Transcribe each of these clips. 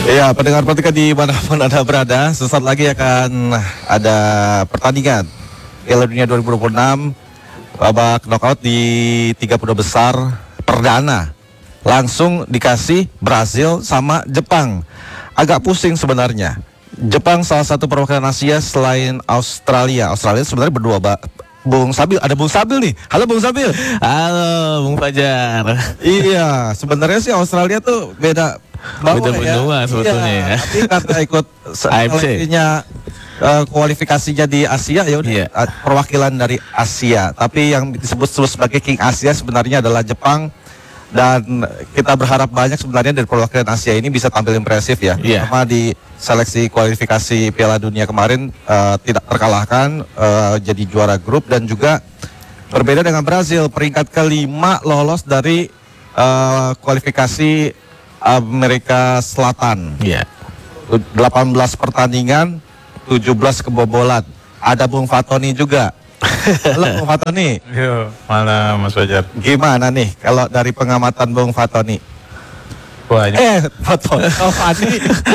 Ya, pendengar Pratika dimanapun Anda berada, sesaat lagi akan ada pertandingan Piala Dunia 2026 babak knockout di 32 besar perdana. Langsung dikasih Brazil sama Jepang. Agak pusing sebenarnya. Jepang salah satu perwakilan Asia selain Australia. Australia sebenarnya berdua, Bung Sabil, ada Bung Sabil nih. Halo Bung Sabil. Halo Bung Fajar. Iya, sebenarnya sih Australia tuh beda benua sebetulnya ya. Tapi karena ikut seleksinya kualifikasinya di Asia ya udah perwakilan dari Asia. Tapi yang disebut sebagai King Asia sebenarnya adalah Jepang. Dan kita berharap banyak sebenarnya dari perwakilan Asia ini bisa tampil impresif ya. Sama di seleksi kualifikasi Piala Dunia kemarin tidak terkalahkan, jadi juara grup. Dan juga berbeda dengan Brazil, peringkat kelima lolos dari kualifikasi Amerika Selatan. 18 pertandingan, 17 kebobolan. Ada Bung Fatoni juga. Halo Bung Fatoni. Yo, malam Mas Fajar. Gimana nih kalau dari pengamatan Bung Fatoni? Wah, Fatoni.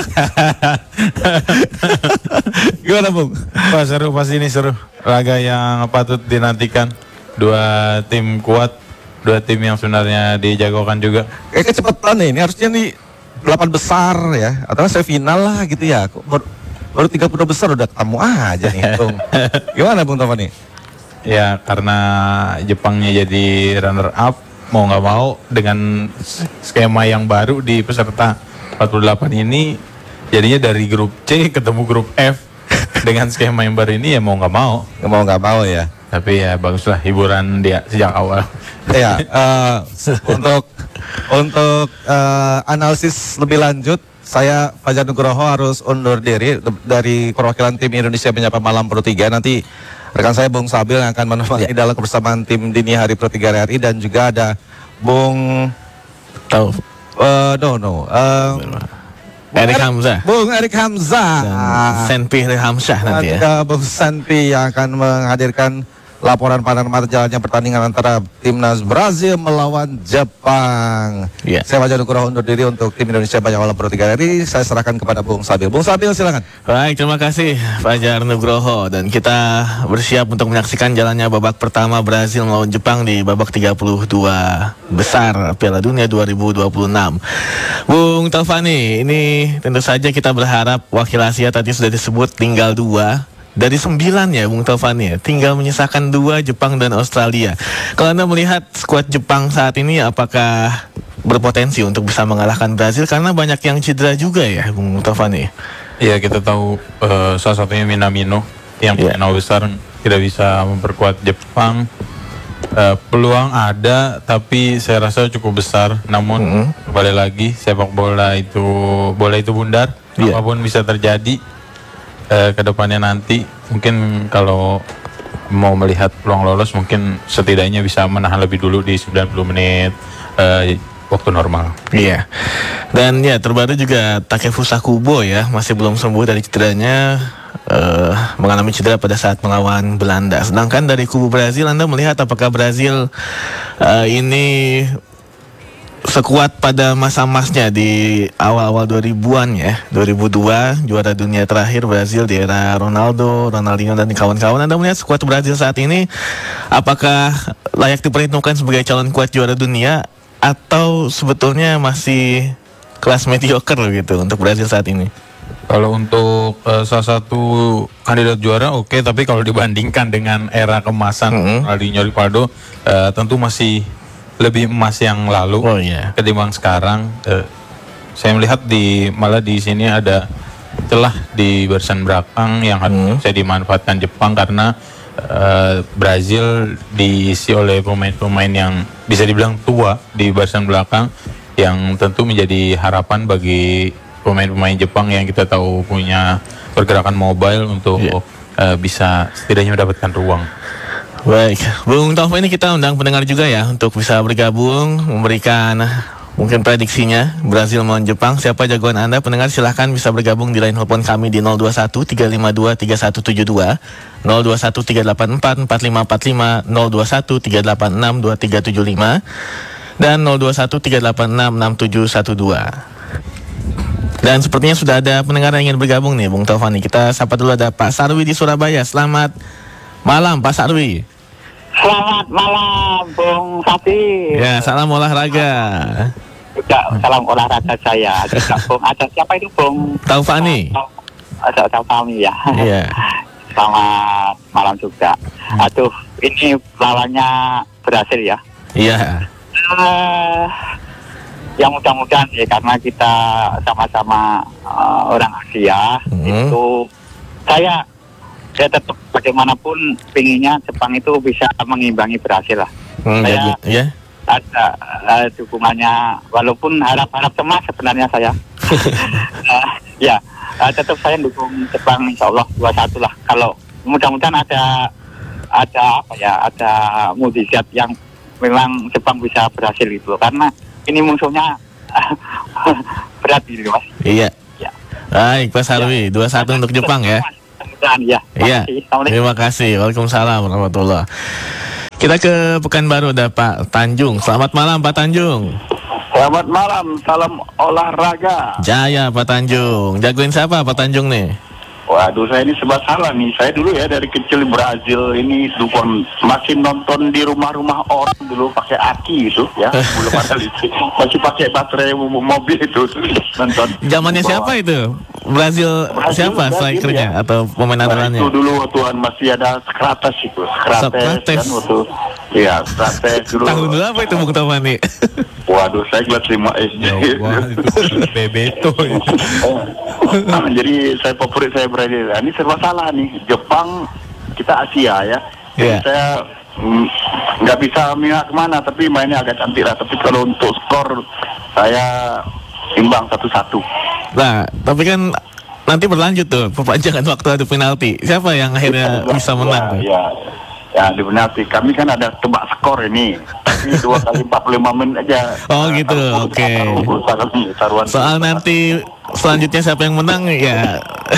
Gimana Bung? Wah, seru, pasti ini seru. Laga yang patut dinantikan. Dua tim kuat, dua tim yang sebenarnya dijagokan juga. Kayaknya cepetan nih, ini harusnya nih 8 besar ya, atau semifinal lah gitu ya. Baru 32 besar udah ketemu aja nih Bung. Gimana Bung Fatoni? Ya, karena Jepangnya jadi runner up, mau nggak mau dengan skema yang baru di peserta 48 ini, jadinya dari grup C ketemu grup F. Dengan skema yang baru ini ya mau nggak mau ya. Tapi ya baguslah hiburan dia sejak awal. Ya, untuk analisis lebih lanjut, saya Fajar Nugroho harus undur diri dari perwakilan tim Indonesia Menyapa Malam Pro 3. Nanti rekan saya Bung Sabil yang akan menemani dalam kebersamaan tim Dini Hari Pro 3 RRI, dan juga ada Bung Erik Hamzah. Bung Erik Hamzah. Dan Senpi Hamzah nanti ya. Bung Senpi yang akan menghadirkan laporan panorama jalannya pertandingan antara timnas Brazil melawan Jepang. Saya Fajar Nugroho undur diri untuk tim Indonesia Banyak Malam Pro 3 RRI. Saya serahkan kepada Bung Sabil. Bung Sabil silakan. Baik, terima kasih Fajar Nugroho, dan kita bersiap untuk menyaksikan jalannya babak pertama Brazil melawan Jepang di babak 32 besar Piala Dunia 2026. Bung Taufani, ini tentu saja kita berharap wakil Asia tadi sudah disebut tinggal 2 dari 9 ya Bung Taufani ya, tinggal menyisakan 2, Jepang dan Australia. Kalau Anda melihat skuad Jepang saat ini, apakah berpotensi untuk bisa mengalahkan Brazil? Karena banyak yang cedera juga ya Bung Taufani. Iya, kita tahu salah satunya Minamino yang pemain besar tidak bisa memperkuat Jepang. Peluang ada, tapi saya rasa cukup besar. Namun kembali lagi, sepak bola itu bundar, apapun bisa terjadi. Ke depannya nanti mungkin kalau mau melihat peluang lolos, mungkin setidaknya bisa menahan lebih dulu di 90 menit waktu normal. Iya. Dan ya terbaru juga Takefusa Kubo ya, masih belum sembuh dari cederanya, mengalami cedera pada saat melawan Belanda. Sedangkan dari kubu Brazil, Anda melihat apakah Brazil ini sekuat pada masa emasnya di awal-awal 2000-an ya. 2002 juara dunia terakhir Brazil di era Ronaldo, Ronaldinho dan kawan-kawan. Anda melihat skuad Brazil saat ini apakah layak diperhitungkan sebagai calon kuat juara dunia, atau sebetulnya masih kelas mediocre gitu untuk Brazil saat ini? Kalau untuk salah satu kandidat juara oke, tapi kalau dibandingkan dengan era kemasan Ronaldinho, Rivaldo, tentu masih lebih emas yang lalu ketimbang sekarang. Saya melihat malah di sini ada celah di barisan belakang yang harus bisa dimanfaatkan Jepang, karena Brazil diisi oleh pemain-pemain yang bisa dibilang tua di barisan belakang, yang tentu menjadi harapan bagi pemain-pemain Jepang yang kita tahu punya pergerakan mobile untuk bisa setidaknya mendapatkan ruang. Baik, Bung Taufan, ini kita undang pendengar juga ya untuk bisa bergabung, memberikan mungkin prediksinya Brazil melawan Jepang. Siapa jagoan Anda? Pendengar silahkan bisa bergabung di line telepon kami di 021 352 3172, 021 384 4545, 021 386 2375, dan 021 386 6712. Dan sepertinya sudah ada pendengar yang ingin bergabung nih, Bung Taufani. Kita sapa dulu, ada Pak Sarwi di Surabaya. Selamat malam, Pak Sarwi. Selamat malam, Bung Sapi. Ya, salam olahraga. Juga salam olahraga saya. Juga Bung, ada siapa itu Bung? Taufani. Ada Taufani ya. Iya. Selamat malam juga. Aduh, ini lawannya berhasil ya. Iya. Yang mudah-mudahan ya, karena kita sama-sama orang Asia, itu saya tetap bagaimanapun pinginnya Jepang itu bisa mengimbangi Brasil lah. Saya ada dukungannya, walaupun harap-harap cemas sebenarnya saya. Tetap saya dukung Jepang, insya Allah 2-1 lah. Kalau mudah-mudahan ada mukjizat yang memang Jepang bisa berhasil itu, karena ini musuhnya berat gitu Mas. Iya. Ya. Baik Pak Sarwi, 2-1 untuk Jepang ya. Iya. Terima kasih. Waalaikumsalam warahmatullahi. Kita ke Pekanbaru, ada Pak Tanjung. Selamat malam Pak Tanjung. Selamat malam, salam olahraga. Jaya Pak Tanjung. Jagoin siapa Pak Tanjung nih? Waduh, saya ini sebab salah nih. Saya dulu ya dari kecil Brazil ini dukung, masih nonton di rumah-rumah orang dulu pakai aki itu ya, belum ada listrik, masih pakai baterai mobil itu nonton. Zamannya siapa itu? Brazil siapa strikernya ya? Atau pemain andalannya? Itu dulu waktu masih ada Sokrates itu, Sokrates kan waktu, ya Sokrates dulu. Tahun berapa itu Bung Taufani? Waduh, saya kelas 5 SD. Itu Bebeto. Jadi saya favorit saya Brazil. Ini serba salah nih. Jepang kita Asia ya. Jadi saya nggak bisa melihat kemana, tapi mainnya agak cantik lah. Tapi kalau untuk skor saya imbang 1-1. Nah, tapi kan nanti berlanjut tuh perpanjangan waktu, ada penalti. Siapa yang akhirnya bisa menang tuh? Ya di penalti. Kami kan ada tebak skor ini. Tapi 2 kali 45 menit aja. Oh gitu, oke. Soal nanti selanjutnya siapa yang menang ya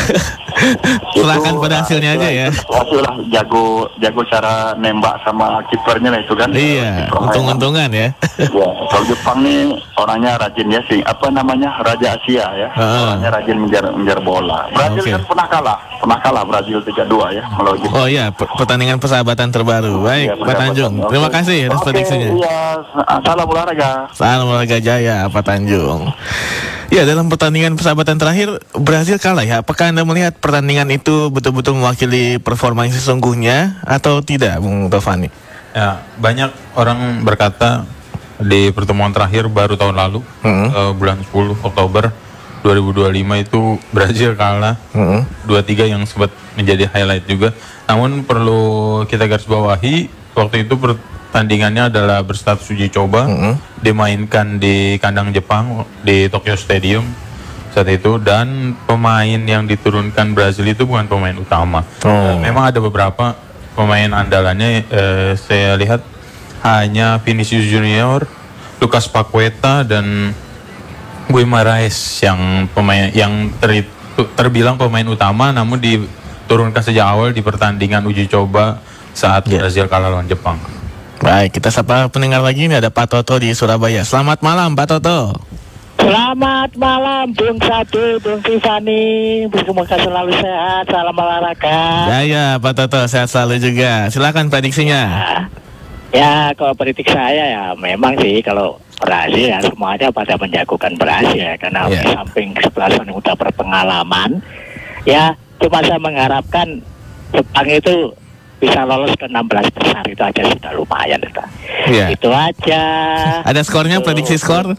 serahkan pada hasilnya aja ya. Lah jago cara nembak sama kipernya lah itu kan. Iya, untung-untungan ya. Ya, kalau Jepang nih orangnya rajin ya sih. Apa namanya, Raja Asia ya. Orangnya rajin menjar bola. Brazil kan pernah kalah Brazil 3-2 ya. Oh iya, pertandingan persahabatan terbaru. Baik, Pak Tanjung. Terima kasih atas prediksinya. Iya, salam olahraga. Salam olahraga jaya, Pak Tanjung. Ya, dalam pertandingan persahabatan terakhir Brazil kalah ya. Apakah Anda melihat pertandingan itu betul-betul mewakili performa yang sesungguhnya atau tidak, Bung Taufani? Ya, banyak orang berkata di pertemuan terakhir baru tahun lalu, bulan 10 Oktober 2025 itu Brazil kalah 2-3 yang sempat menjadi highlight juga. Namun perlu kita garis bawahi, waktu itu pertandingannya adalah berstatus uji coba, dimainkan di kandang Jepang di Tokyo Stadium saat itu, dan pemain yang diturunkan Brazil itu bukan pemain utama. Memang ada beberapa pemain andalannya, saya lihat hanya Vinicius Junior, Lucas Paqueta dan Guimaraes yang pemain yang terbilang pemain utama, namun diturunkan sejak awal di pertandingan uji coba saat Brazil kalah lawan Jepang. Baik, kita sapa pendengar lagi, ini ada Pak Toto di Surabaya. Selamat malam Pak Toto. Selamat malam Bung Sade, Bung Tiffany. Semoga selalu sehat, salam olahraga. Ya Pak Toto, sehat selalu juga. Silakan prediksinya. Ya, kalau prediksi saya ya memang sih kalau Brazil ya semuanya pada menjagokan Brazil ya, karena di samping kesebelasan yang udah berpengalaman, ya cuma saya mengharapkan Jepang itu bisa lolos ke 16 besar, itu aja sudah lumayan itu. Itu aja. Ada skornya, prediksi skor?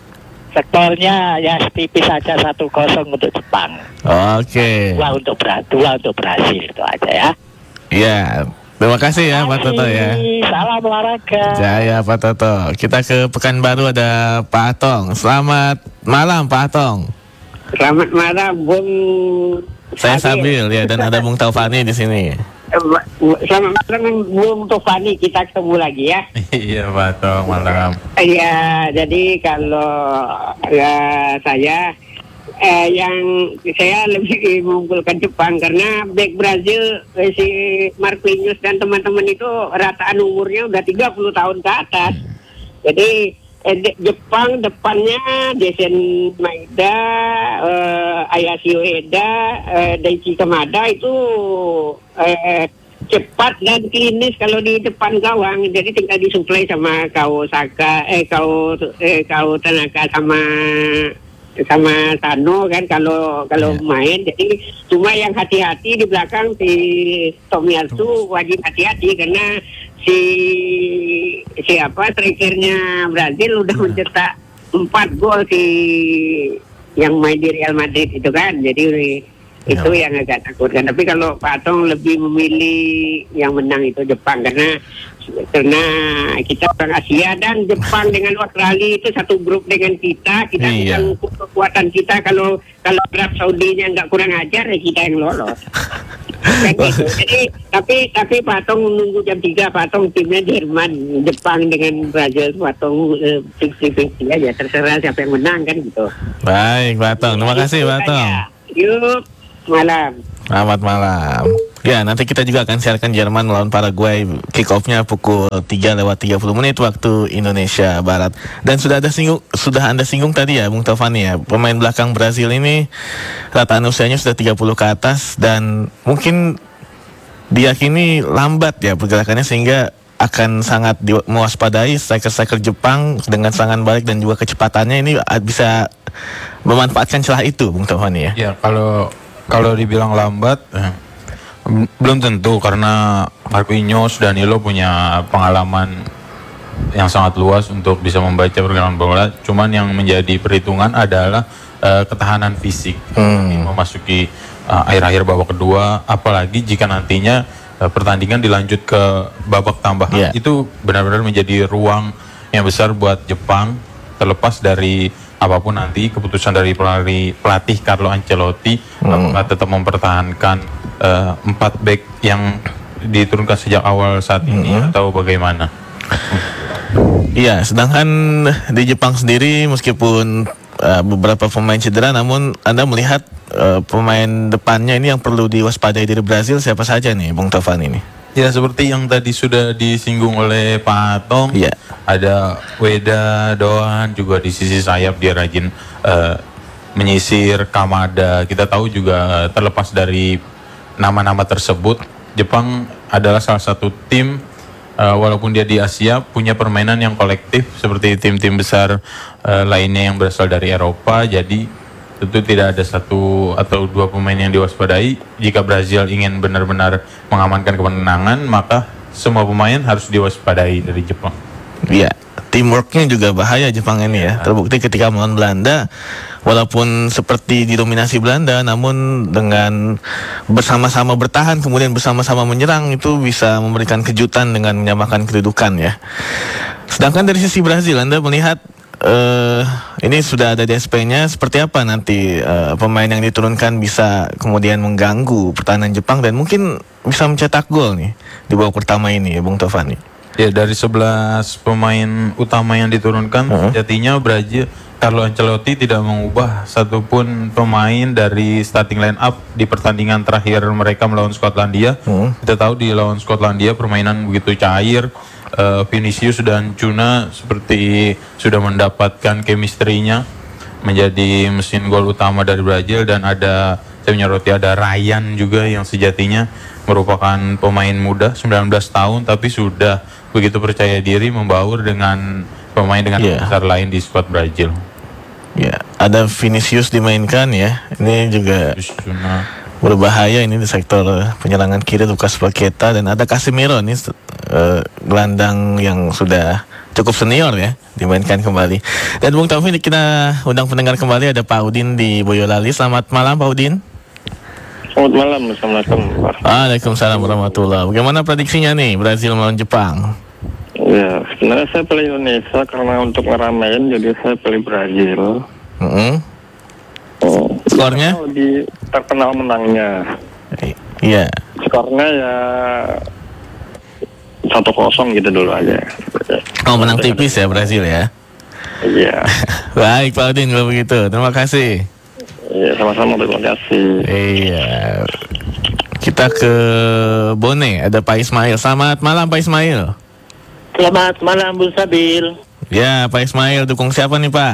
Skornya ya tipis saja 1-0 untuk Jepang. Oke. 2 untuk Brazil, itu aja ya. Iya. Terima kasih ya Pak Toto ya. Salam olahraga. Jaya Pak Toto. Kita ke Pekanbaru, ada Pak Atong. Selamat malam Pak Atong. Selamat malam Bung. Saya Sabil ya, dan ada Bung Taufani di sini. Selamat malam Bung Taufani, kita ketemu lagi ya. Iya Pak Atong, malam. Iya, jadi kalau saya yang saya lebih mengunggulkan Jepang karena back Brazil si Marquinhos dan teman-teman itu rataan umurnya udah 30 tahun ke atas. Jadi Jepang depannya Desen Maeda, Ayashi Ueda, Daichi Kamada itu cepat dan klinis kalau di depan gawang. Jadi tinggal disuplai sama Kau Tanaka sama Tano kan kalau main. Jadi cuma yang hati-hati di belakang si Tomiyasu wajib hati-hati karena siapa strikernya Brazil udah mencetak 4 gol si yang main di Real Madrid itu kan. Jadi itu yang agak takutkan. Tapi kalau Pak Tong lebih memilih yang menang itu Jepang karena kita orang Asia dan Jepang dengan Australia itu satu grup dengan kita dengan kekuatan kita. Kalau Arab Saudinya nggak kurang ajar ya kita yang lolos. Gitu. Jadi tapi Pak Tong menunggu jam 3. Pak Tong timnya Jerman, Jepang dengan Brazil. Pak Tong fiksi aja, terserah siapa yang menang kan gitu. Baik Pak Tong, terima kasih Pak Tong. Yuk, malam. Selamat malam. Ya, nanti kita juga akan siarkan Jerman melawan Paraguay. Kick off-nya pukul 3:30 waktu Indonesia Barat. Dan sudah Anda singgung tadi ya, Bung Taufani ya, pemain belakang Brazil ini rata usianya sudah 30 ke atas dan mungkin diyakini lambat ya pergerakannya sehingga akan sangat mewaspadai striker-striker Jepang dengan serangan balik dan juga kecepatannya ini bisa memanfaatkan celah itu, Bung Taufani ya. Ya, kalau dibilang lambat belum tentu karena Marquinhos, Danilo punya pengalaman yang sangat luas untuk bisa membaca pergerakan bola. Cuman yang menjadi perhitungan adalah ketahanan fisik memasuki akhir-akhir babak kedua, apalagi jika nantinya pertandingan dilanjut ke babak tambahan. Itu benar-benar menjadi ruang yang besar buat Jepang, terlepas dari apapun nanti keputusan dari pelatih Carlo Ancelotti apakah tetap mempertahankan 4 back yang diturunkan sejak awal saat ini atau bagaimana? Iya, sedangkan di Jepang sendiri meskipun beberapa pemain cedera, namun Anda melihat pemain depannya ini yang perlu diwaspadai dari Brazil siapa saja nih, Bung Taufan ini? Ya, seperti yang tadi sudah disinggung oleh Pak Tong, ada Ueda, Doan, juga di sisi sayap dia rajin menyisir. Kamada, kita tahu juga terlepas dari nama-nama tersebut, Jepang adalah salah satu tim walaupun dia di Asia punya permainan yang kolektif seperti tim-tim besar lainnya yang berasal dari Eropa. Jadi tentu tidak ada 1 atau 2 pemain yang diwaspadai. Jika Brazil ingin benar-benar mengamankan kemenangan, maka semua pemain harus diwaspadai dari Jepang. Iya, teamworknya juga bahaya Jepang ini ya. Terbukti ketika melawan Belanda, walaupun seperti didominasi Belanda, namun dengan bersama-sama bertahan kemudian bersama-sama menyerang itu bisa memberikan kejutan dengan menyamakan kedudukan ya. Sedangkan dari sisi Brazil, Anda melihat ini sudah ada DSP-nya, seperti apa nanti pemain yang diturunkan bisa kemudian mengganggu pertahanan Jepang dan mungkin bisa mencetak gol nih di babak pertama ini ya, Bung Taufani? Ya, dari 11 pemain utama yang diturunkan, sejatinya Brazil, Carlo Ancelotti tidak mengubah satupun pemain dari starting line up di pertandingan terakhir mereka melawan Skotlandia. Kita tahu di lawan Skotlandia permainan begitu cair. Vinicius dan Cuna seperti sudah mendapatkan chemistry-nya menjadi mesin gol utama dari Brazil, dan saya menyoroti ada Ryan juga yang sejatinya merupakan pemain muda 19 tahun tapi sudah begitu percaya diri membaur dengan pemain dengan besar lain di skuad Brazil. Ya, ada Vinicius dimainkan ya. Ini juga berbahaya ini di sektor penyerangan kiri, Lucas Paqueta, dan ada Casemiro nih gelandang yang sudah cukup senior ya, dimainkan kembali. Dan Bung Taufik, kita undang pendengar kembali, ada Pak Udin di Boyolali. Selamat malam Pak Udin. Selamat malam, Assalamualaikum. Waalaikumsalam warahmatullahi. Bagaimana prediksinya nih Brazil melawan Jepang? Ya, sebenarnya saya pilih Indonesia karena untuk ngeramein, jadi saya pilih Brazil. Skornya? Lebih terkenal menangnya. Iya. Skornya ya 1-0 gitu dulu aja. Oh, menang tipis ya Brazil ya? Iya. Baik Pak Udin kalau begitu, terima kasih. Iya, sama-sama, terima kasih. Iya. Kita ke Bone, ada Pak Ismail. Selamat malam Pak Ismail. Selamat malam Bu Sabil. Ya, Pak Ismail dukung siapa nih Pak?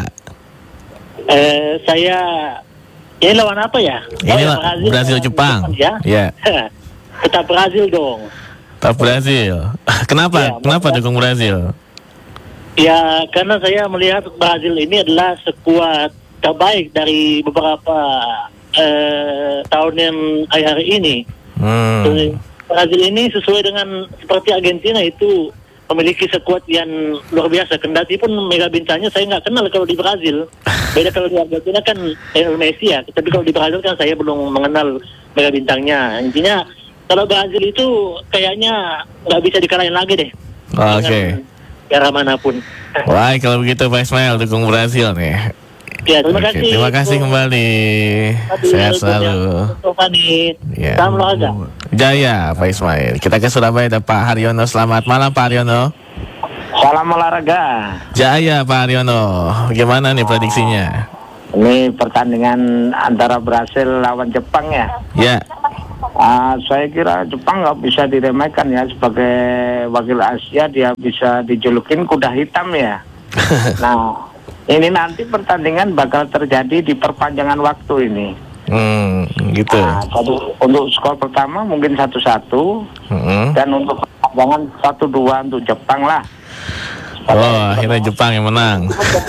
Saya ini lawan apa ya? Ini Brazil Jepang. Ya. Tetap Brazil dong. Tetap Brazil. Kenapa? Ya, Kenapa dukung Brazil? Ya, karena saya melihat Brazil ini adalah skuad terbaik dari beberapa tahun yang hari ini. Brazil ini sesuai dengan seperti Argentina itu memiliki skuad yang luar biasa. Kendati pun mega bintangnya saya nggak kenal kalau di Brazil. Beda kalau di Argentina kan Messi ya. Tapi kalau di Brazil kan saya belum mengenal mega bintangnya. Intinya kalau Brazil itu kayaknya nggak bisa dikalahin lagi deh. Oke. Cara manapun. Baik, kalau begitu Pak Ismail dukung Brazil nih. Ya, terima kasih. Terima kasih kembali. Sehat selalu. Ya. Salam olahraga. Jaya Pak Ismail. Kita ke Surabaya ada Pak Haryono. Selamat malam Pak Haryono. Salam olahraga. Jaya Pak Haryono. Gimana nih prediksinya? Ini pertandingan antara Brasil lawan Jepang ya. Ya. Saya kira Jepang nggak bisa diremehkan ya, sebagai wakil Asia dia bisa dijulukin kuda hitam ya. Nah, ini nanti pertandingan bakal terjadi di perpanjangan waktu ini. Gitu. Untuk skor pertama mungkin 1-1 dan untuk perpanjangan 1-2 untuk Jepang lah. Akhirnya Jepang yang menang.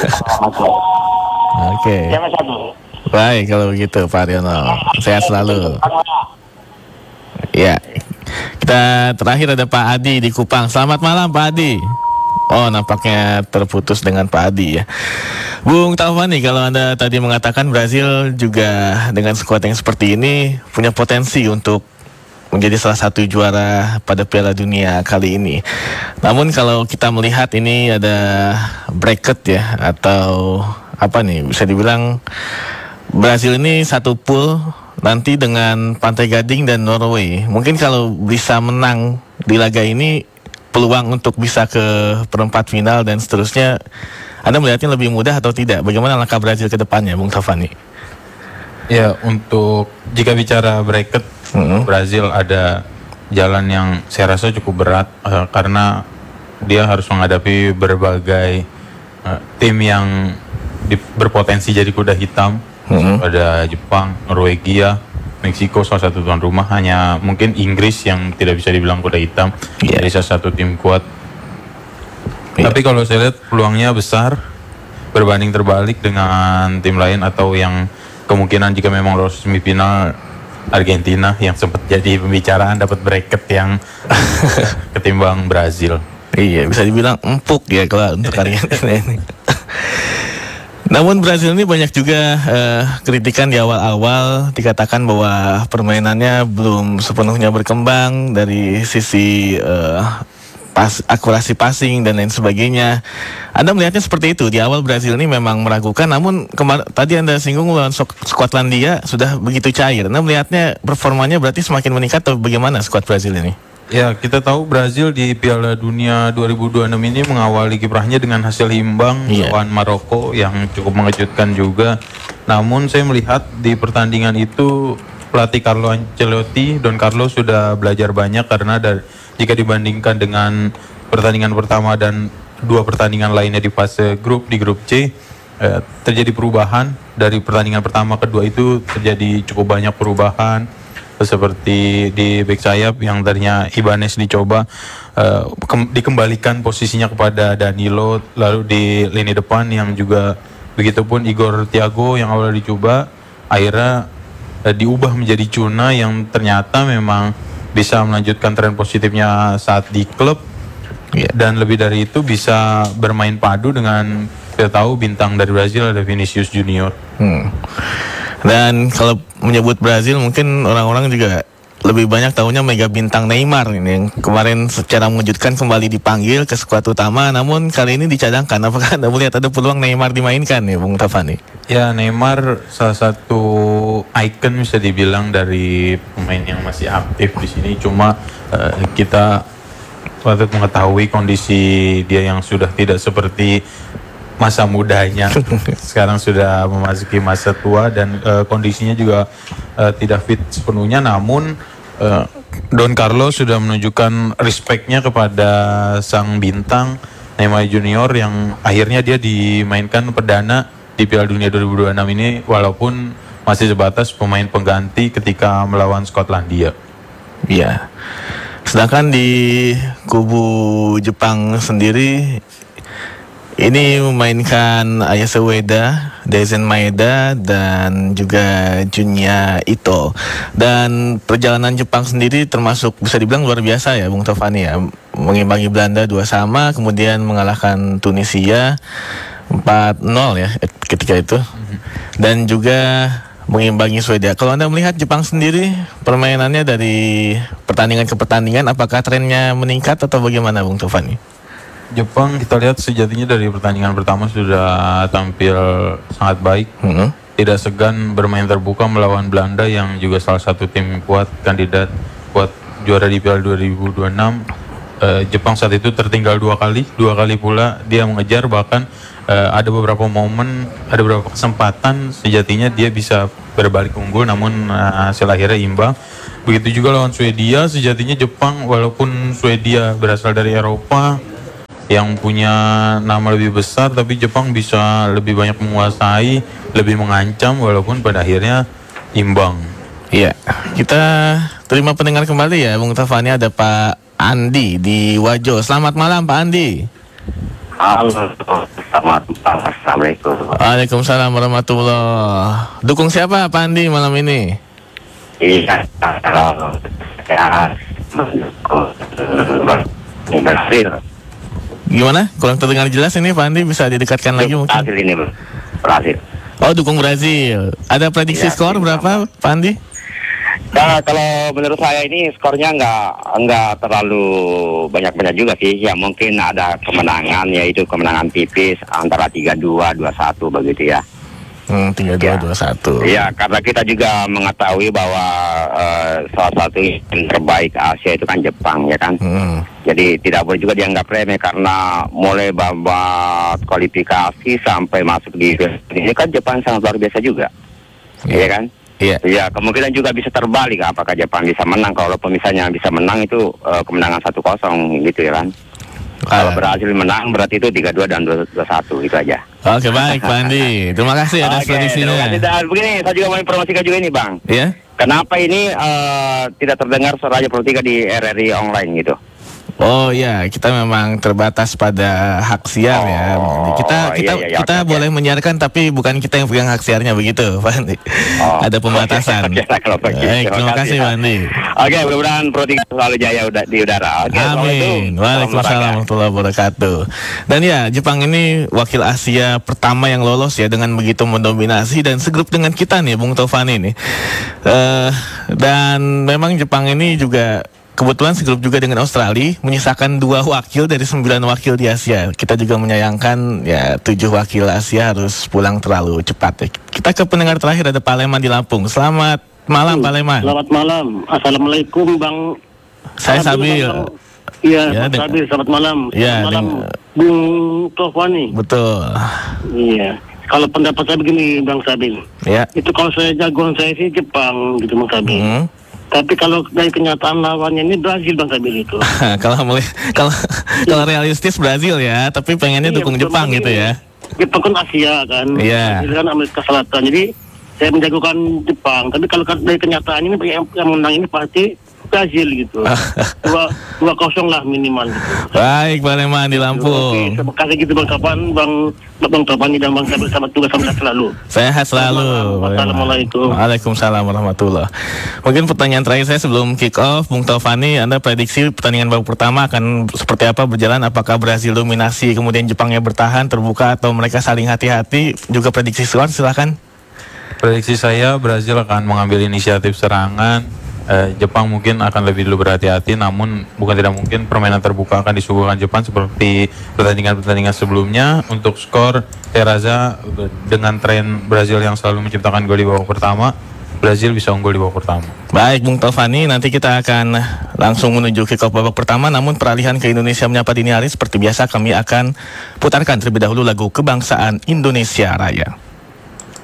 Oke. Baik kalau begitu Pak Haryono. Sehat selalu. Ya, kita terakhir ada Pak Adi di Kupang. Selamat malam Pak Adi. Oh, nampaknya terputus dengan Pak Adi ya. Bung Taufani, kalau Anda tadi mengatakan Brazil juga dengan skuad yang seperti ini punya potensi untuk menjadi salah satu juara pada Piala Dunia kali ini. Namun kalau kita melihat ini ada bracket ya, atau apa nih, bisa dibilang Brazil ini satu pool nanti dengan Pantai Gading dan Norway. Mungkin kalau bisa menang di laga ini, peluang untuk bisa ke perempat final dan seterusnya, Anda melihatnya lebih mudah atau tidak? Bagaimana langkah Brazil ke depannya, Bung Taufani? Ya, untuk jika bicara bracket, Brazil ada jalan yang saya rasa cukup berat karena dia harus menghadapi berbagai tim yang berpotensi jadi kuda hitam. Ada Jepang, Norwegia, Meksiko salah satu tuan rumah, hanya mungkin Inggris yang tidak bisa dibilang kuda hitam dari salah satu tim kuat. Tapi kalau saya lihat peluangnya besar berbanding terbalik dengan tim lain atau yang kemungkinan jika memang lolos semifinal, Argentina yang sempat jadi pembicaraan dapat bracket yang ketimbang Brazil. Iya, bisa dibilang empuk ya kalau untuk Argentina ini. Namun Brazil ini banyak juga kritikan di awal-awal, dikatakan bahwa permainannya belum sepenuhnya berkembang dari sisi akurasi passing dan lain sebagainya. Anda melihatnya seperti itu? Di awal Brazil ini memang meragukan, namun tadi Anda singgung lawan Skotlandia sudah begitu cair. Anda melihatnya performanya berarti semakin meningkat atau bagaimana skuad Brazil ini? Ya, kita tahu Brazil di Piala Dunia 2026 ini mengawali kiprahnya dengan hasil imbang lawan Maroko yang cukup mengejutkan juga. Namun saya melihat di pertandingan itu pelatih Carlo Ancelotti, Don Carlo sudah belajar banyak karena jika dibandingkan dengan pertandingan pertama dan dua pertandingan lainnya di fase grup, di grup C, terjadi perubahan. Dari pertandingan pertama kedua itu terjadi cukup banyak perubahan. Seperti di bek sayap yang tadinya Ibanez dicoba dikembalikan posisinya kepada Danilo, lalu di lini depan yang juga begitupun Igor Thiago yang awalnya dicoba akhirnya diubah menjadi Cuna yang ternyata memang bisa melanjutkan tren positifnya saat di klub dan lebih dari itu bisa bermain padu dengan, kita tahu bintang dari Brazil ada Vinicius Junior. Dan kalau menyebut Brazil mungkin orang-orang juga lebih banyak tahunya mega bintang Neymar ini yang kemarin secara mengejutkan kembali dipanggil ke skuad utama, namun kali ini dicadangkan. Apakah Anda melihat ada peluang Neymar dimainkan ya, Bung Taufani? Ya, Neymar salah satu ikon bisa dibilang dari pemain yang masih aktif di sini. Cuma kita patut mengetahui kondisi dia yang sudah tidak seperti masa mudanya, sekarang sudah memasuki masa tua dan kondisinya juga tidak fit sepenuhnya. Namun Don Carlo sudah menunjukkan respectnya kepada sang bintang Neymar Junior yang akhirnya dia dimainkan perdana di Piala Dunia 2026 ini walaupun masih sebatas pemain pengganti ketika melawan Skotlandia. Iya. Sedangkan di kubu Jepang sendiri ini memainkan Ayase Ueda, Daizen Maeda, dan juga Junya Ito. Dan perjalanan Jepang sendiri termasuk bisa dibilang luar biasa ya Bung Tovani ya. Mengimbangi Belanda 2-2, kemudian mengalahkan Tunisia 4-0 ya ketika itu. Dan juga mengimbangi Swedia. Kalau Anda melihat Jepang sendiri, permainannya dari pertandingan ke pertandingan, apakah trennya meningkat atau bagaimana Bung Tovani? Jepang kita lihat sejatinya dari pertandingan pertama sudah tampil sangat baik. Tidak segan bermain terbuka melawan Belanda yang juga salah satu tim kuat, kandidat kuat juara di Piala 2026. Jepang saat itu tertinggal dua kali pula dia mengejar, bahkan ada beberapa momen, ada beberapa kesempatan sejatinya dia bisa berbalik unggul, namun hasil akhirnya imbang. Begitu juga lawan Swedia, sejatinya Jepang walaupun Swedia berasal dari Eropa yang punya nama lebih besar, tapi Jepang bisa lebih banyak menguasai, lebih mengancam walaupun pada akhirnya imbang. Iya, kita terima pendengar kembali ya Bung Tovani, ada Pak Andi di Wajo. Selamat malam Pak Andi. Halo, selamat malam. Assalamualaikum. Waalaikumsalam warahmatullahi. Dukung siapa Pak Andi malam ini? Iya, kalau saya mendukung Brasil. Gimana? Kurang terdengar jelas ini Pak Andi, bisa didekatkan lagi mungkin? Brasil ini, Brasil. Oh, dukung Brazil. Ada prediksi skor berapa Pak Andi? Nah, kalau menurut saya ini skornya nggak terlalu banyak-banyak juga sih. Ya mungkin ada kemenangan, yaitu kemenangan tipis antara 3-2, 2-1 begitu ya. 3-2, 2-1. Ya, karena kita juga mengetahui bahwa salah satu yang terbaik Asia itu kan Jepang, ya kan. Jadi tidak boleh juga dianggap remeh karena mulai babak kualifikasi sampai masuk di ini kan Jepang sangat luar biasa juga, ya kan. Iya. Ya, kemungkinan juga bisa terbalik apakah Jepang bisa menang. Kalau misalnya bisa menang itu kemenangan 1-0 gitu ya kan. Kalau berhasil menang berarti itu 3-2 dan 2-1 itu aja. Oke, baik Pak Andi. Terima kasih atas prediksinya. Dan begini, saya juga mau informasikan juga ini Bang. Iya. Kenapa ini tidak terdengar suara Radio Pro 3 di RRI online gitu? Oh ya, kita memang terbatas pada hak siar ya. Kita boleh menyiarkan tapi bukan kita yang pegang hak siarnya begitu, Pak Andi. Ada pembatasan. Baik, terima kasih Pak Andi. Oke, mudah-mudahan Pro 3 selalu jaya di udara. Amin. Waalaikumsalam warahmatullahi wabarakatuh. Dan ya, Jepang ini wakil Asia pertama yang lolos ya dengan begitu mendominasi dan segrup dengan kita nih, Bung Tovani nih. Dan memang Jepang ini juga kebetulan segrup juga dengan Australia, menyisakan 2 wakil dari 9 wakil di Asia. Kita juga menyayangkan ya 7 wakil Asia harus pulang terlalu cepat ya. Kita ke pendengar terakhir, ada Pak Leman di Lampung. Selamat malam Pak Leman. Selamat malam. Assalamualaikum Bang. Saya Sabil. Iya, Bang Sabil, selamat malam. Iya, Bung Tovani. Betul. Iya. Kalau pendapat saya begini Bang Sabil. Ya. Itu kalau saya jagoan saya sih Jepang gitu Bang Sabil. Tapi kalau dari kenyataan lawannya ini Brazil Bang Sabil itu. kalau realistis Brazil ya, tapi pengennya dukung Jepang gitu ya. Jepang kan Asia kan. Iya. Brazil kan Amerika Selatan. Jadi saya menjagokan Jepang. Tapi kalau dari kenyataan ini yang menang ini pasti Brazil gitu. 2-0 lah minimal gitu. Baik Pak Leman di Lampung. Terima kasih gitu Bang Kapan, Bang Tovani dan Bang Sabil, selamat tugas selalu. Sehat selalu. Assalamualaikum. Waalaikumsalam warahmatullahi. Mungkin pertanyaan terakhir saya sebelum kick off, Bung Tovani, Anda prediksi pertandingan babak pertama akan seperti apa berjalan? Apakah Brazil dominasi, kemudian Jepangnya bertahan terbuka, atau mereka saling hati-hati? Juga prediksi skor, silakan. Prediksi saya Brazil akan mengambil inisiatif serangan. Jepang mungkin akan lebih dulu berhati-hati, namun bukan tidak mungkin permainan terbuka akan disuguhkan Jepang seperti pertandingan-pertandingan sebelumnya. Untuk skor, saya rasa dengan tren Brazil yang selalu menciptakan gol di babak pertama, Brazil bisa unggul di babak pertama. Baik Bung Tovani, nanti kita akan langsung menuju kick off babak pertama, namun peralihan ke Indonesia Menyapa Dini Hari seperti biasa kami akan putarkan terlebih dahulu lagu Kebangsaan Indonesia Raya.